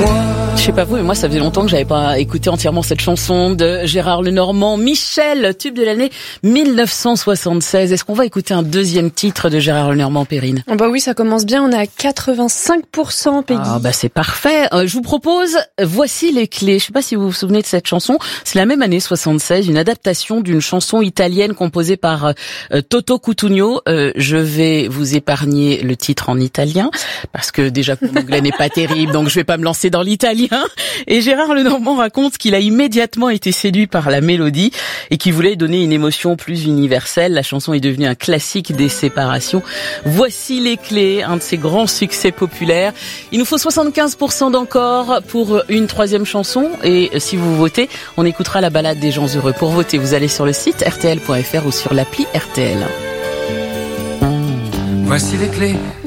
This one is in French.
Je sais pas vous, mais moi ça faisait longtemps que j'avais pas écouté entièrement cette chanson de Gérard Lenormand. Michel, tube de l'année 1976. Est-ce qu'on va écouter un deuxième titre de Gérard Lenormand, Perrine? Bah oui, ça commence bien, on est à 85%, Peggy. Ah bah c'est parfait. Je vous propose Voici les clés. Je sais pas si vous vous souvenez de cette chanson. C'est la même année 76, une adaptation d'une chanson italienne composée par Toto Cutugno. Je vais vous épargner le titre en italien parce que déjà mon anglais n'est pas terrible, donc je vais pas me lancer dans l'italien. Et Gérard Lenormand raconte qu'il a immédiatement été séduit par la mélodie et qu'il voulait donner une émotion plus universelle. La chanson est devenue un classique des séparations. Voici les clés, un de ses grands succès populaires. Il nous faut 75% d'encore pour une troisième chanson. Et si vous votez, on écoutera la balade des gens heureux. Pour voter, vous allez sur le site rtl.fr ou sur l'appli RTL. Voici les clés